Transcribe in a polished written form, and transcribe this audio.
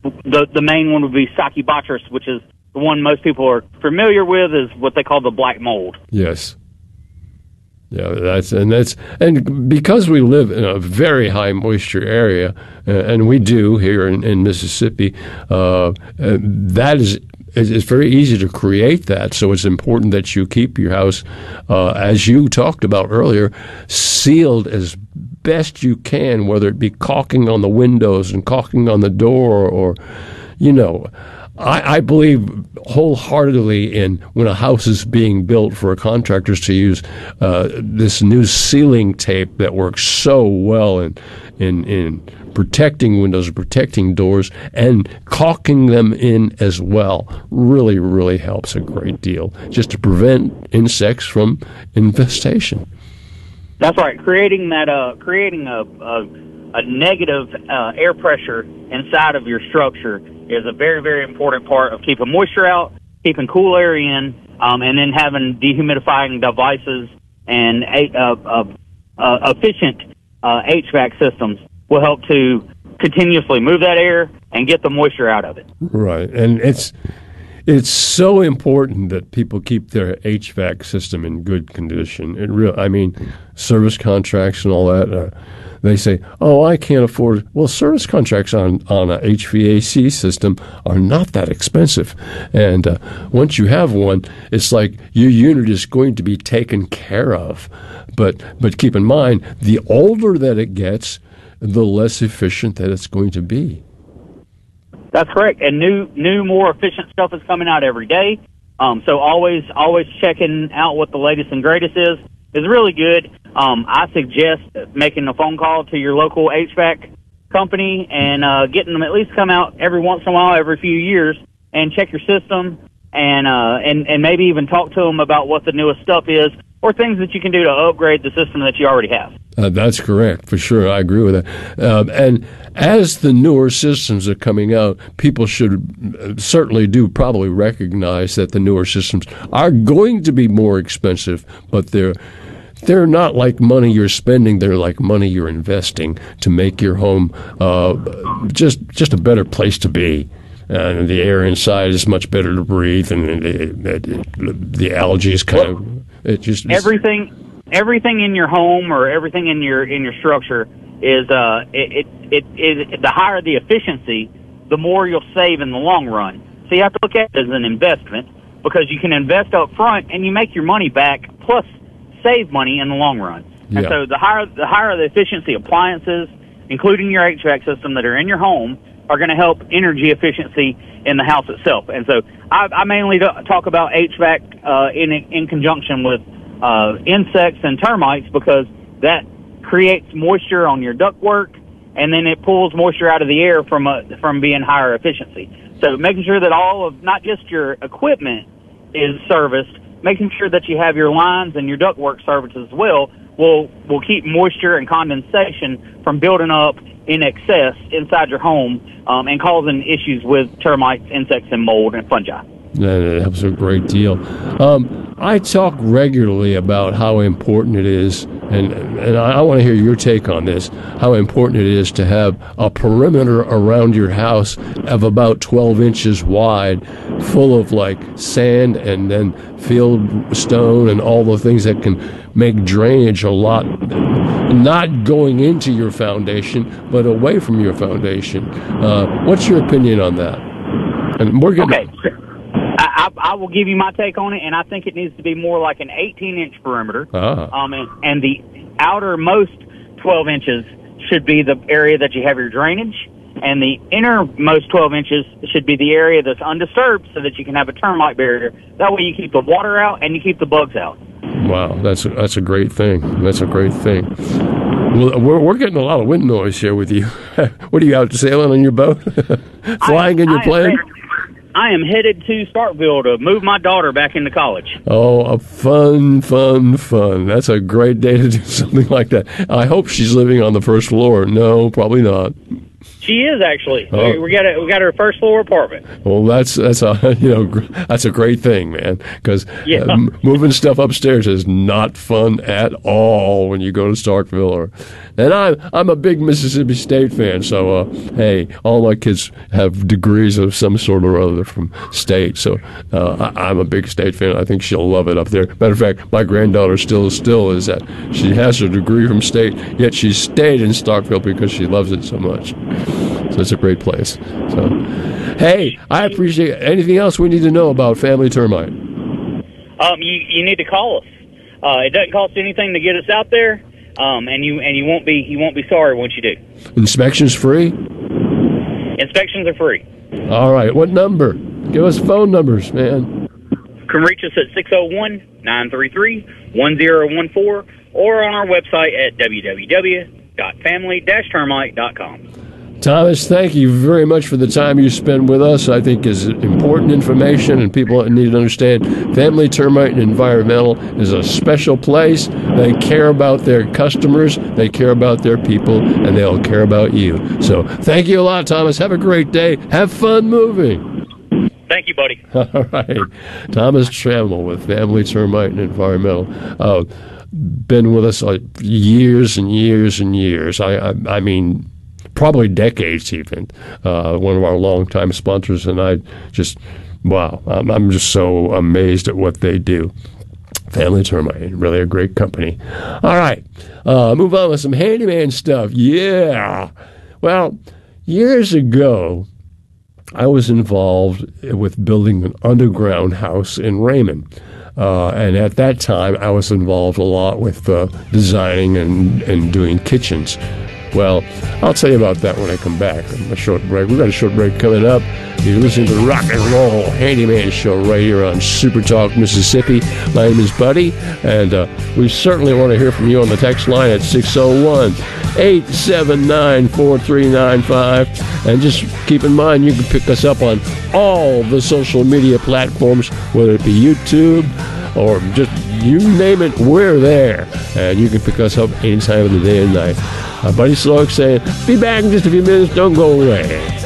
the main one would be Stachybotrys, which is the one most people are familiar with, is what they call the black mold. Yes. Yeah, and because we live in a very high moisture area, and we do here in Mississippi, that is. It's very easy to create that, so it's important that you keep your house, as you talked about earlier, sealed as best you can, whether it be caulking on the windows and caulking on the door or, I believe wholeheartedly in when a house is being built for contractors to use this new sealing tape that works so well in protecting windows, protecting doors, and caulking them in as well. Really, really helps a great deal just to prevent insects from infestation. That's right. Creating a negative air pressure inside of your structure is a very, very important part of keeping moisture out, keeping cool air in, and then having dehumidifying devices and efficient HVAC systems will help to continuously move that air and get the moisture out of it. Right, and it's so important that people keep their HVAC system in good condition. Service contracts and all that. They say, "Oh, I can't afford it." Well, service contracts on a HVAC system are not that expensive, and once you have one, it's like your unit is going to be taken care of. But keep in mind, the older that it gets, the less efficient that it's going to be. That's correct. And new, more efficient stuff is coming out every day. So always checking out what the latest and greatest is really good. I suggest making a phone call to your local HVAC company and getting them at least come out every once in a while, every few years, and check your system and maybe even talk to them about what the newest stuff is or things that you can do to upgrade the system that you already have. That's correct, for sure. I agree with that. And as the newer systems are coming out, people should certainly probably recognize that the newer systems are going to be more expensive, but they're not like money you're spending. They're like money you're investing to make your home just a better place to be. And the air inside is much better to breathe, and the algae is kind of everything in your home or everything in your structure is the higher the efficiency, the more you'll save in the long run. So you have to look at it as an investment, because you can invest up front and you make your money back plus save money in the long run. Yeah. And so the higher the efficiency appliances, including your HVAC system that are in your home, are going to help energy efficiency in the house itself. And so I mainly talk about HVAC in conjunction with insects and termites, because that creates moisture on your ductwork, and then it pulls moisture out of the air from being higher efficiency. So making sure that all of, not just your equipment is serviced, making sure that you have your lines and your ductwork serviced as well will keep moisture and condensation from building up in excess inside your home and causing issues with termites, insects, and mold and fungi. That helps a great deal. I talk regularly about how important it is, and I want to hear your take on this, how important it is to have a perimeter around your house of about 12 inches wide, full of like sand and then field stone and all the things that can make drainage a lot, not going into your foundation, but away from your foundation. What's your opinion on that? And we're getting... Okay. I will give you my take on it, and I think it needs to be more like an 18-inch perimeter. And the outermost 12 inches should be the area that you have your drainage, and the innermost 12 inches should be the area that's undisturbed, so that you can have a termite barrier. That way you keep the water out and you keep the bugs out. Wow, that's a great thing. That's a great thing. Well, we're getting a lot of wind noise here with you. What are you out sailing on your boat? Flying in your plane? I am headed to Starkville to move my daughter back into college. Oh, fun. That's a great day to do something like that. I hope she's living on the first floor. No, probably not. She is actually. Oh. We got her first floor apartment. Well, that's a that's a great thing, man. Because Yeah. moving stuff upstairs is not fun at all when you go to Starkville. And I'm a big Mississippi State fan, so hey, all my kids have degrees of some sort or other from State. So I'm a big State fan. I think she'll love it up there. Matter of fact, my granddaughter still is that she has her degree from State, yet she stayed in Starkville because she loves it so much. So it's a great place. So, hey, I appreciate it. Anything else we need to know about Family Termite? You need to call us. It doesn't cost anything to get us out there, and you won't be sorry once you do. Inspections free? Inspections are free. All right. What number? Give us phone numbers, man. You can reach us at 601-933-1014 or on our website at www.family-termite.com. Thomas, thank you very much for the time you spend with us. I think is important information, and people need to understand Family Termite and Environmental is a special place. They care about their customers, they care about their people, and they'll care about you. So thank you a lot, Thomas. Have a great day. Have fun moving. Thank you, buddy. All right. Thomas Trammell with Family Termite and Environmental. Been with us years and years and years. I mean, probably decades even. One of our longtime sponsors, and I just, wow, I'm just so amazed at what they do. Family Termite, really a great company. All right, move on with some handyman stuff. Yeah. Well, years ago, I was involved with building an underground house in Raymond. And at that time, I was involved a lot with designing and doing kitchens. Well, I'll tell you about that when I come back. A short break. We've got a short break coming up. You're listening to the Rock and Roll Handyman Show right here on Super Talk, Mississippi. My name is Buddy, and we certainly want to hear from you on the text line at 601-879-4395. And just keep in mind, you can pick us up on all the social media platforms, whether it be YouTube or just you name it, we're there. And you can pick us up any time of the day and night. Buddy Sloak saying, be back in just a few minutes. Don't go away.